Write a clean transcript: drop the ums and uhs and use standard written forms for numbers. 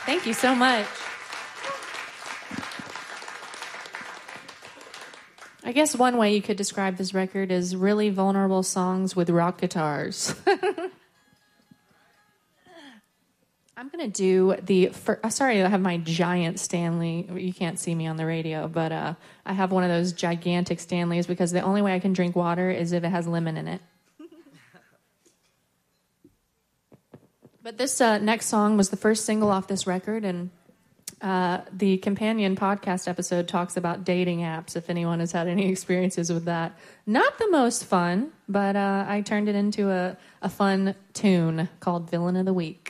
Thank you so much. I guess one way you could describe this record is really vulnerable songs with rock guitars. I'm going to do sorry, I have my giant Stanley. You can't see me on the radio, but I have one of those gigantic Stanleys because the only way I can drink water is if it has lemon in it. But this next song was the first single off this record, and the companion podcast episode talks about dating apps, if anyone has had any experiences with that. Not the most fun, but I turned it into a fun tune called Villain of the Week.